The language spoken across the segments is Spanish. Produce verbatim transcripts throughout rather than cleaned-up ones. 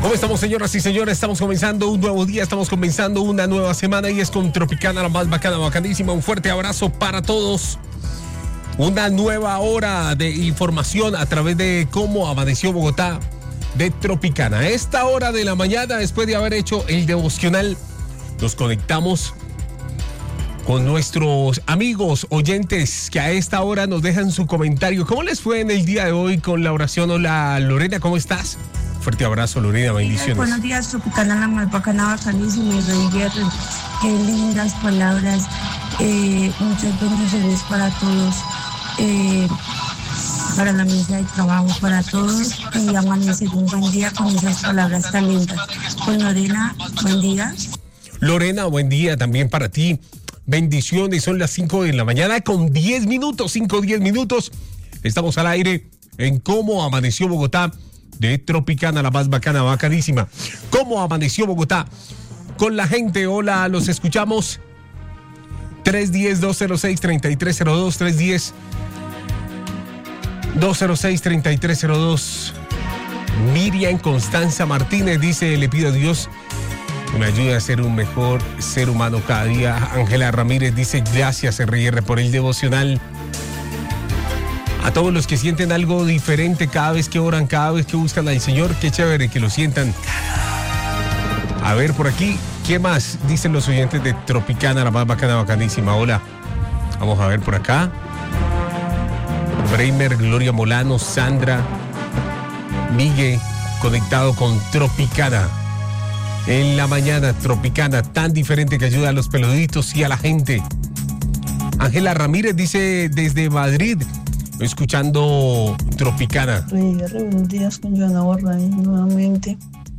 ¿Cómo estamos, señoras y señores? Estamos comenzando un nuevo día, estamos comenzando una nueva semana y es con Tropicana, la más bacana, bacanísima. Un fuerte abrazo para todos. Una nueva hora de información a través de cómo amaneció Bogotá de Tropicana. A esta hora de la mañana, después de haber hecho el devocional, nos conectamos con nuestros amigos oyentes que a esta hora nos dejan su comentario. ¿Cómo les fue en el día de hoy con la oración? Hola, Lorena, ¿cómo estás? Fuerte abrazo, Lorena, bendiciones. Buenos días, Tropicana, la más bacana, bacanísima, y Rey Guerra. Qué lindas palabras, eh, muchas bendiciones para todos, eh, para la mesa de trabajo, para todos, y amanecer un buen día con esas palabras tan lindas. Pues Lorena, buen día. Lorena, buen día también para ti. Bendiciones, son las cinco de la mañana con diez minutos, cinco, diez minutos. Estamos al aire en Cómo Amaneció Bogotá de Tropicana, la más bacana, bacanísima. ¿Cómo amaneció Bogotá? Con la gente, hola, los escuchamos. tres uno cero, dos cero seis, tres tres cero dos, tres uno cero, dos cero seis, tres tres cero dos. Miriam Constanza Martínez dice, le pido a Dios que me ayude a ser un mejor ser humano cada día. Ángela Ramírez dice, gracias R R por el devocional. A todos los que sienten algo diferente cada vez que oran, cada vez que buscan al Señor, qué chévere que lo sientan. A ver, por aquí, ¿qué más dicen los oyentes de Tropicana, la más bacana, bacanísima? Hola, vamos a ver por acá. Bramer, Gloria Molano, Sandra, Miguel, conectado con Tropicana. En la mañana, Tropicana, tan diferente que ayuda a los peluditos y a la gente. Ángela Ramírez dice desde Madrid, escuchando Tropicana. Buenos días con Joana Borraín nuevamente.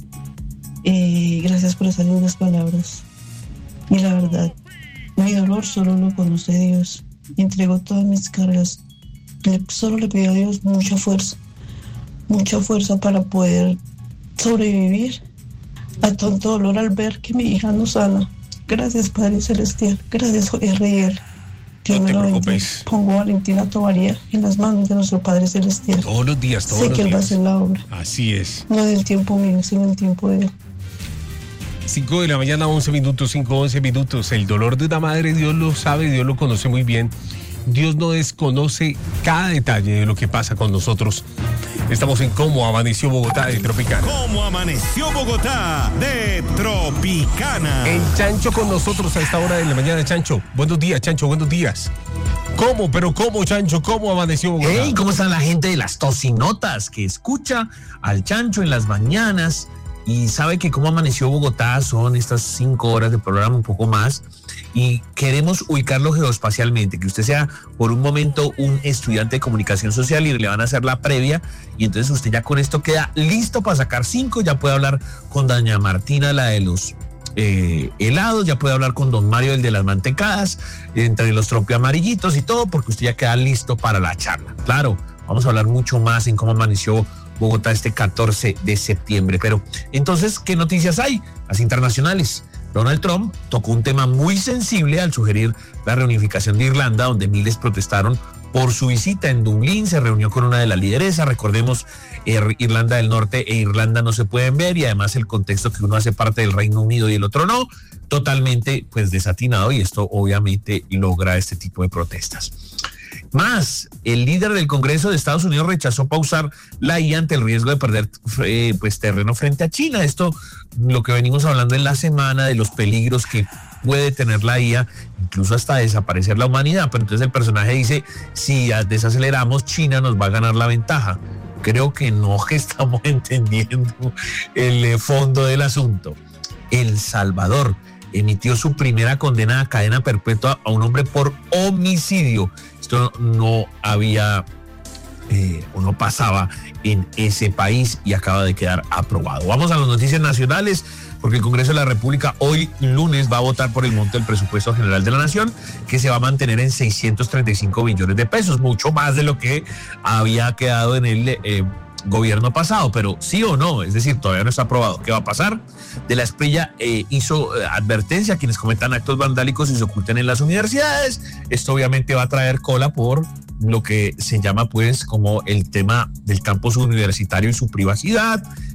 Eh, gracias por esas lindas palabras. Y la verdad, mi dolor solo lo conoce Dios. Entrego todas mis cargas. Le, solo le pido a Dios mucha fuerza. Mucha fuerza para poder sobrevivir a tanto dolor al ver que mi hija no sana. Gracias, Padre Celestial. Gracias, R R. Dios no te me lo preocupes. bendiga. Pongo a Valentina Tovaría en las manos de nuestro Padre Celestial. Todos los días, todos sé los que días. Él va a hacer la obra. Así es. No del tiempo mío, sino el tiempo de Él. cinco de la mañana, once minutos, cinco, once minutos. El dolor de una madre, Dios lo sabe, Dios lo conoce muy bien. Dios no desconoce cada detalle de lo que pasa con nosotros. Estamos en Cómo Amaneció Bogotá de Tropicana. Cómo Amaneció Bogotá de Tropicana. El Chancho con nosotros a esta hora de la mañana. Chancho, buenos días, Chancho, buenos días. ¿Cómo? ¿Pero cómo, Chancho? ¿Cómo amaneció Bogotá? Hey, ¿cómo están la gente de las tocinotas que escucha al Chancho en las mañanas y sabe que Cómo Amaneció Bogotá son estas cinco horas de programa, un poco más, y queremos ubicarlo geoespacialmente, que usted sea por un momento un estudiante de comunicación social y le van a hacer la previa, y entonces usted ya con esto queda listo para sacar cinco, ya puede hablar con doña Martina, la de los eh, helados, ya puede hablar con don Mario, el de las mantecadas, entre los tropi amarillitos y todo, porque usted ya queda listo para la charla. Claro, vamos a hablar mucho más en Cómo Amaneció Bogotá este catorce de septiembre. Pero entonces, ¿qué noticias hay? Las internacionales. Donald Trump tocó un tema muy sensible al sugerir la reunificación de Irlanda, donde miles protestaron por su visita en Dublín. Se reunió con una de las lideresas. Recordemos, eh, Irlanda del Norte e Irlanda no se pueden ver, y además el contexto que uno hace parte del Reino Unido y el otro no, totalmente pues desatinado, y esto obviamente logra este tipo de protestas. Más, el líder del Congreso de Estados Unidos rechazó pausar la I A ante el riesgo de perder eh, pues, terreno frente a China. Esto, lo que venimos hablando en la semana, de los peligros que puede tener la I A, incluso hasta desaparecer la humanidad. Pero entonces el personaje dice, si desaceleramos, China nos va a ganar la ventaja. Creo que no estamos entendiendo el fondo del asunto. El Salvador emitió su primera condena a cadena perpetua a un hombre por homicidio. Esto no había eh, o no pasaba en ese país y acaba de quedar aprobado. Vamos a las noticias nacionales, porque el Congreso de la República hoy lunes va a votar por el monto del presupuesto general de la Nación, que se va a mantener en seiscientos treinta y cinco billones de pesos, mucho más de lo que había quedado en el eh, gobierno pasado, pero sí o no, es decir, todavía no está aprobado. ¿Qué va a pasar? De la Esprilla eh, hizo eh, advertencia a quienes cometan actos vandálicos y se oculten en las universidades. Esto obviamente va a traer cola por lo que se llama pues como el tema del campus universitario y su privacidad,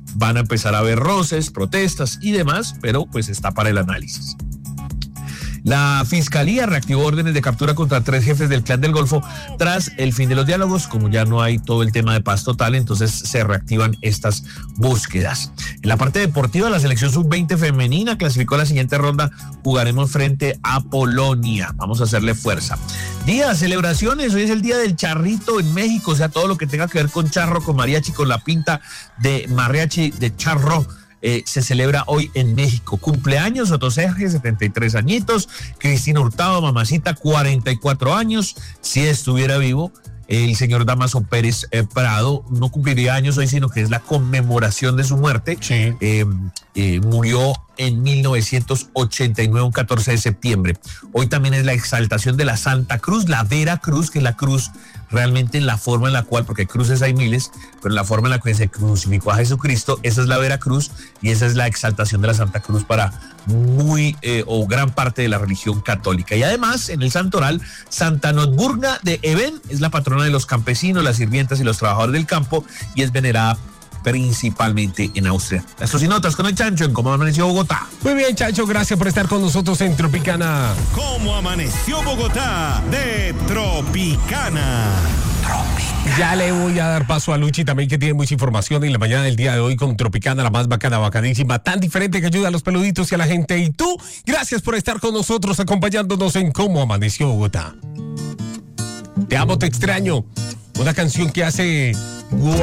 van a empezar a haber roces, protestas y demás, pero pues está para el análisis. La Fiscalía reactivó órdenes de captura contra tres jefes del Clan del Golfo tras el fin de los diálogos. Como ya no hay todo el tema de paz total, entonces se reactivan estas búsquedas. En la parte deportiva, la selección sub veinte femenina clasificó a la siguiente ronda. Jugaremos frente a Polonia. Vamos a hacerle fuerza. Día, celebraciones. Hoy es el día del charrito en México, o sea, todo lo que tenga que ver con charro, con mariachi, con la pinta de mariachi, de charro. Eh, se celebra hoy en México. Cumpleaños, Otoseje, setenta y tres añitos. Cristina Hurtado, mamacita, cuarenta y cuatro años. Si estuviera vivo, el señor Damaso Pérez eh, Prado no cumpliría años hoy, sino que es la conmemoración de su muerte. Sí. Eh, eh, murió en mil novecientos ochenta y nueve, un catorce de septiembre. Hoy también es la exaltación de la Santa Cruz, la Vera Cruz, que es la cruz realmente en la forma en la cual, porque cruces hay miles, pero en la forma en la que se crucificó a Jesucristo, esa es la Vera Cruz y esa es la exaltación de la Santa Cruz para muy eh, o gran parte de la religión católica. Y además, en el santoral, Santa Notburga de Eben es la patrona de los campesinos, las sirvientas y los trabajadores del campo y es venerada principalmente en Austria. Las tocinotas con el Chancho en Cómo Amaneció Bogotá. Muy bien, Chancho, gracias por estar con nosotros en Tropicana. Cómo Amaneció Bogotá de Tropicana. Ya le voy a dar paso a Luchi también, que tiene mucha información en la mañana del día de hoy con Tropicana, la más bacana, bacanísima, tan diferente que ayuda a los peluditos y a la gente. Y tú, gracias por estar con nosotros, acompañándonos en Cómo Amaneció Bogotá. Te amo, te extraño. Una canción que hace